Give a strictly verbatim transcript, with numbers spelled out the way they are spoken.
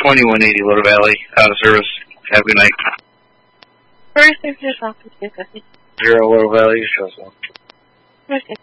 twenty-one eighty Little Valley, out of service. Have a good night. First, if you're talking to Zero Little Valley, shows one. First,